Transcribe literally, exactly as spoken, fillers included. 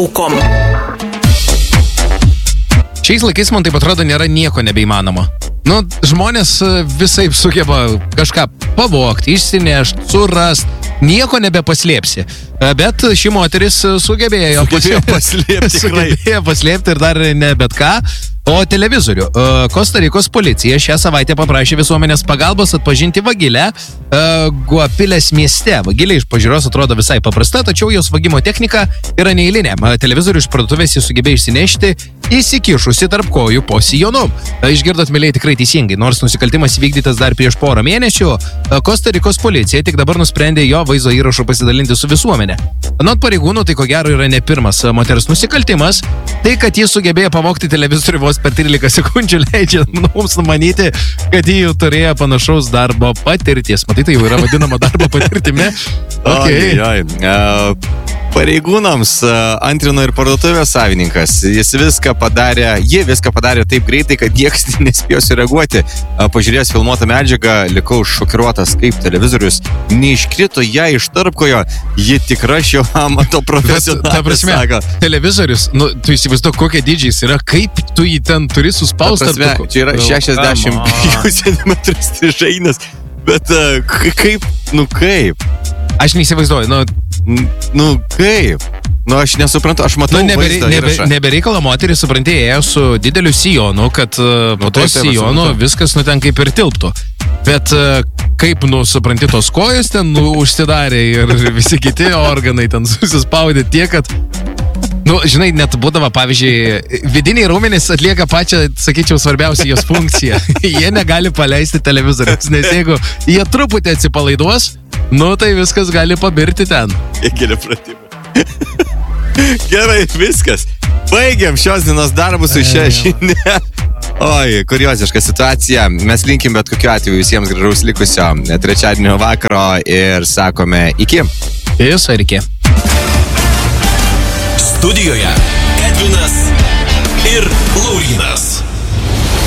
taškas com. Šiais laikais, man taip atrodo, nėra nieko nebeįmanoma. Nu, žmonės visai sugeba kažką pavogti, išsinešti, surasti, nieko nebepaslėpsi. Bet ši moteris sugebėjo, sugebėjo paslėpti, sugebėjo paslėpti ir dar ne bet ką, o televizorių. Kostarikos policija šią savaitę paprašė visuomenės pagalbos atpažinti vagilę Guapilės mieste. Vagilė iš pažiūros atrodo visai paprasta, tačiau jos vagimo technika yra neeilinė. Televizorių iš parduotuvės jis sugebėjo išsinešti įsikišusi tarp kojų po sijonu. Išgirdot, mėlyje, tikrai teisingai. Nors nusikaltimas įvykdytas dar prieš porą mėnesių, Kostarikos policija tik dabar nusprendė jo vaizdo įrašu pasidalinti su visuomenė. Anot pareigūnų, tai ko gero yra ne pirmas moters nusikaltimas. Tai, kad jis sugebėjo pavogti televizorių vos per trylika sekundžių, leidžia mums numanyti, kad jį jau turėjo panašaus darbo patirties. Matai, tai jau yra vadinama darbo patirtimi. Okay. Oi, oi. Uh, pareigūnams uh, antrino ir parduotuvės savininkas. Jis viską padarė, jie viską padarė taip greitai, kad niekas nespėjo sureaguoti. Uh, pažiūrėjęs filmuotą medžiagą, likau šokiruotas, kaip televizorius neiškrito ją iš tarpkojo. Ji tikra šio amato profesionalė. Ta prasme, sako. Televizorius, nu, tu įsivaizduok, kokie dydžiai jis yra, kaip tu jį ten turi suspausti. Ta prasme, čia yra šešiasdešimt penkių centimetrų strižainas, bet uh, kaip, nu kaip? Aš neįsivaizduoju, nu... Nu kaip? Nu aš nesuprantu, aš matau nu, vaizdą nebe, įrašą. Nebereikalo moteris, supranti, ėjo su dideliu sijonu, kad uh, po to sijonu viskas, nu, ten kaip ir tilptų. Bet uh, kaip, nu, supranti, tos kojos ten nu, užsidarė ir visi kiti organai ten susispaudė tiek, kad... Nu, žinai, net būdavo, pavyzdžiui, vidiniai raumenys atlieka pačią, sakyčiau, svarbiausią jos funkciją. Jie negali paleisti televizoriaus, nes jeigu jie truputį atsipalaiduos, nu, tai viskas gali pabirti ten. Keli pratimai. Gerai, viskas. Baigiam šios dienos darbus su šia žinia. Oi, kurioziška situacija. Mes linkim bet kokiu atveju visiems gražaus likusio trečiadienio vakaro ir sakome iki. Viso ir iki. Studijoje Edvinas ir Laurynas.